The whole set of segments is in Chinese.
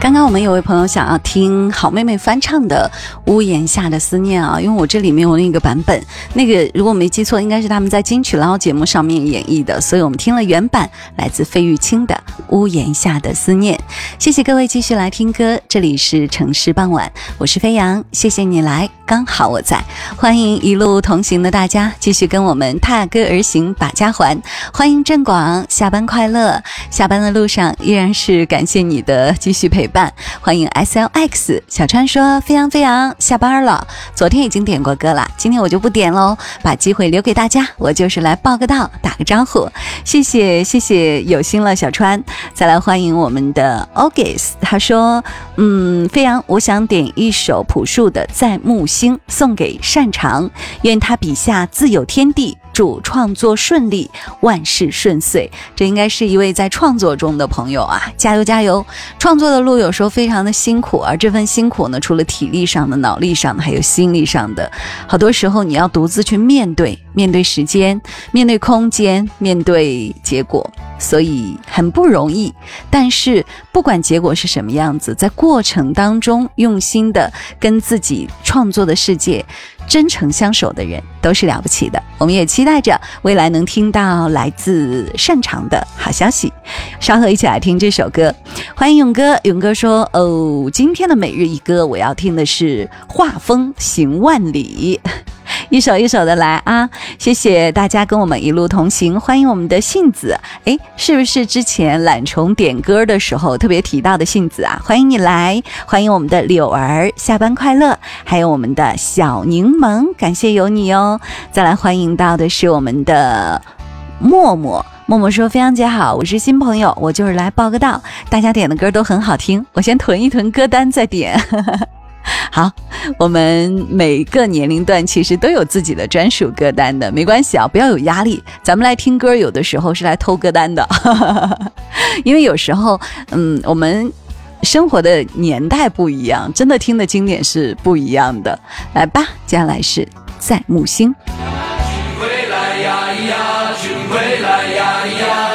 刚刚我们有位朋友想要听好妹妹翻唱的《屋檐下的思念》啊，因为我这里没有那个版本，那个如果没记错应该是他们在金曲捞节目上面演绎的，所以我们听了原版，来自费玉清的《屋檐下的思念》。谢谢各位继续来听歌，这里是城市傍晚，我是飞扬，谢谢你来，刚好我在，欢迎一路同行的大家继续跟我们踏歌而行把家还，欢迎郑广，下班快乐，下班的路上依然是感谢你的继续陪伴，欢迎 SLX 小川说飞扬飞扬下班了，昨天已经点过歌了，今天我就不点咯，把机会留给大家，我就是来报个到打个招呼，谢谢有心了小川。再来欢迎我们的 August， 他说飞扬我想点一首朴树的在木星送给擅长，愿他笔下自有天地，祝创作顺利，万事顺遂。这应该是一位在创作中的朋友啊，加油加油！创作的路有时候非常的辛苦，而这份辛苦呢，除了体力上的、脑力上的，还有心理上的。好多时候你要独自去面对时间，面对空间，面对结果，所以很不容易。但是不管结果是什么样子，在过程当中用心的跟自己创作的世界真诚相守的人都是了不起的。我们也期待着未来能听到来自擅长的好消息，稍后一起来听这首歌。欢迎勇哥，勇哥说今天的每日一歌我要听的是画风行万里，一首一首的来啊！谢谢大家跟我们一路同行，欢迎我们的杏子，是不是之前懒虫点歌的时候特别提到的杏子啊？欢迎你来，欢迎我们的柳儿，下班快乐，还有我们的小柠檬，感谢有你哦。再来欢迎到的是我们的默默。默默说飞扬姐好，我是新朋友，我就是来报个到，大家点的歌都很好听，我先囤一囤歌单再点好，我们每个年龄段其实都有自己的专属歌单的，没关系啊，不要有压力，咱们来听歌有的时候是来偷歌单的因为有时候我们生活的年代不一样，真的听的经典是不一样的。来吧，接下来是在木星。回来呀呀，回来呀呀。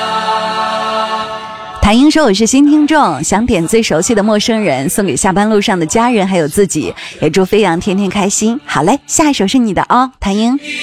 谭英说我是新听众，想点最熟悉的陌生人送给下班路上的家人还有自己，也祝飞扬天天开心。好嘞，下一首是你的哦，谭英。